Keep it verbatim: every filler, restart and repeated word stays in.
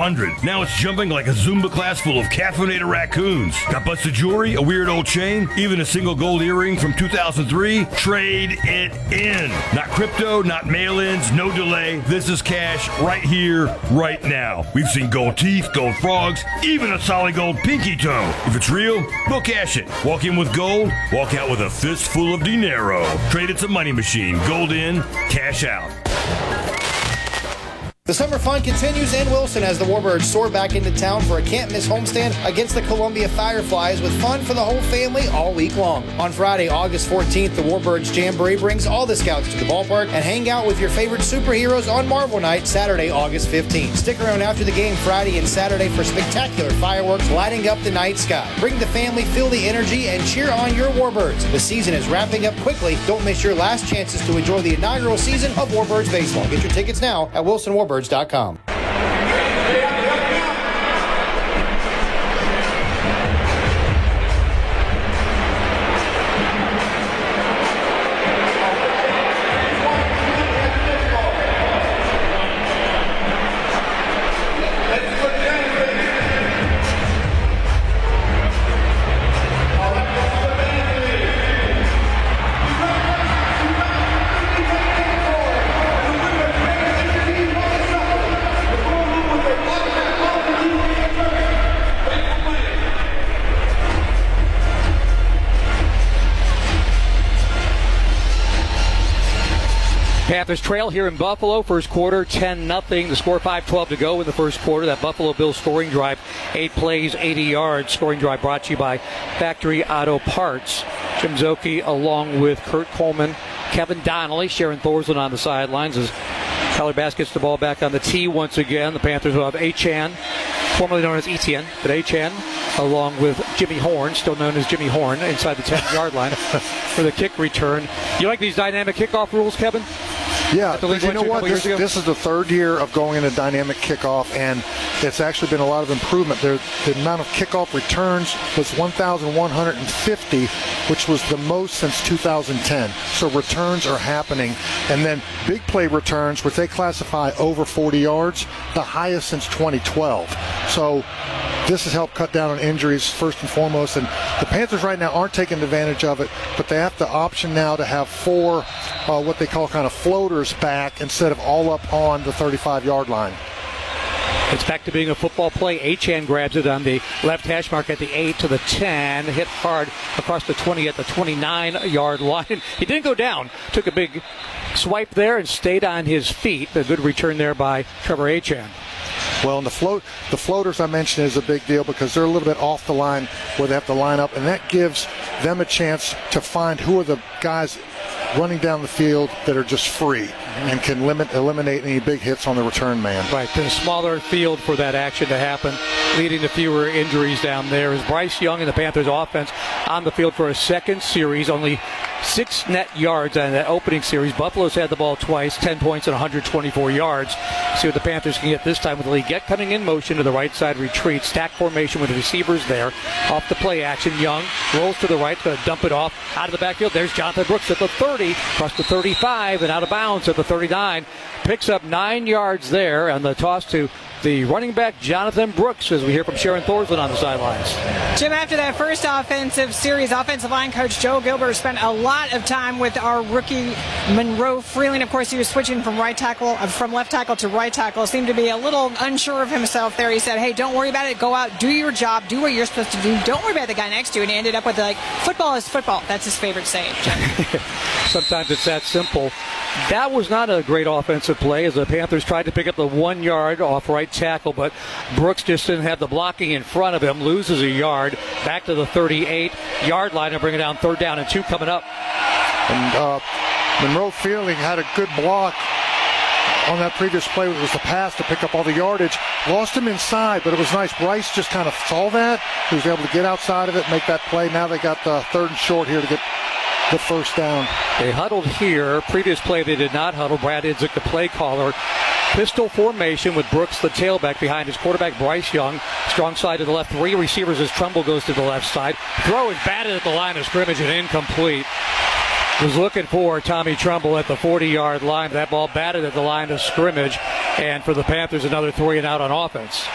hundred. Now it's jumping like a Zumba class full of caffeinated raccoons. Got busted jewelry, a weird old chain, even a single gold earring from two thousand three? Trade it in. Not crypto, not mail-ins, no delay. This is cash right here, right now. We've seen gold teeth, gold frogs, even a solid gold pinky toe. If it's real, we'll cash it. Walk in with gold, walk out with a fistful of dinero. Trade it's a money machine. Gold in, cash out. The summer fun continues in Wilson as the Warbirds soar back into town for a can't-miss homestand against the Columbia Fireflies with fun for the whole family all week long. On Friday, August fourteenth, the Warbirds Jamboree brings all the scouts to the ballpark and hang out with your favorite superheroes on Marvel Night, Saturday, August fifteenth. Stick around after the game Friday and Saturday for spectacular fireworks lighting up the night sky. Bring the family, feel the energy, and cheer on your Warbirds. The season is wrapping up quickly. Don't miss your last chances to enjoy the inaugural season of Warbirds Baseball. Get your tickets now at wilson warbirds dot com. Panthers trail here in Buffalo. First quarter, ten nothing. The score, five twelve to go in the first quarter. That Buffalo Bills scoring drive, eight plays, eighty yards. Scoring drive brought to you by Factory Auto Parts. Jim Szoke along with Kurt Coleman, Kevin Donnelly, Sharon Thorson on the sidelines as Tyler Bass gets the ball back on the tee once again. The Panthers will have Achan, formerly known as Etienne, but Achan along with Jimmy Horn, still known as Jimmy Horn, inside the ten-yard line for the kick return. You like these dynamic kickoff rules, Kevin? Yeah, because you know what? This, this is the third year of going into dynamic kickoff, and it's actually been a lot of improvement. There, the amount of kickoff returns was one thousand one hundred fifty, which was the most since two thousand ten. So returns are happening. And then big play returns, which they classify over forty yards, the highest since twenty twelve. So this has helped cut down on injuries first and foremost, and the Panthers right now aren't taking advantage of it, but they have the option now to have four uh, what they call kind of floaters back instead of all up on the thirty-five-yard line. It's back to being a football play. Achan grabs it on the left hash mark at the eight to the ten, hit hard across the twenty at the twenty-nine-yard line. He didn't go down, took a big swipe there and stayed on his feet. A good return there by Trevor Achan. Well, and the float, the floaters I mentioned is a big deal because they're a little bit off the line where they have to line up, and that gives them a chance to find who are the guys running down the field that are just free mm-hmm. and can limit eliminate any big hits on the return man. Right, to a smaller field for that action to happen, leading to fewer injuries down there. Is Bryce Young and the Panthers offense on the field for a second series, only six net yards on that opening series. Buffalo's had the ball twice, ten points and one hundred twenty-four yards. See what the Panthers can get this time with the lead. Get coming in motion to the right side retreat. Stack formation with the receivers there. Off the play action, Young rolls to the right, going to dump it off out of the backfield. There's Jonathan Brooks at the thirty, across the thirty-five, and out of bounds at the thirty-nine. Picks up nine yards there, and the toss to the running back, Jonathan Brooks, as we hear from Sharon Thorson on the sidelines. Jim, after that first offensive series, offensive line coach Joe Gilbert spent a lot of time with our rookie Monroe Freeling. Of course, he was switching from right tackle, uh, from left tackle to right tackle. Seemed to be a little unsure of himself there. He said, hey, don't worry about it. Go out, do your job, do what you're supposed to do. Don't worry about the guy next to you. And he ended up with, like, football is football. That's his favorite saying. Sometimes it's that simple. That was not a great offensive play as the Panthers tried to pick up the one yard off right tackle, but Brooks just didn't have the blocking in front of him, loses a yard, back to the thirty-eight-yard line and bring it down third down and two coming up. And uh, Monroe Freeling had a good block on that previous play. It was the pass to pick up all the yardage. Lost him inside, but it was nice. Bryce just kind of saw that. He was able to get outside of it, make that play. Now they got the third and short here to get the first down. They huddled here. Previous play they did not huddle. Brad Idzik, the play caller. Pistol formation with Brooks, the tailback, behind his quarterback, Bryce Young. Strong side to the left. Three receivers as Trumbull goes to the left side. Throw is batted at the line of scrimmage and incomplete. Was looking for Tommy Trumbull at the forty-yard line. That ball batted at the line of scrimmage. And for the Panthers, another three and out on offense.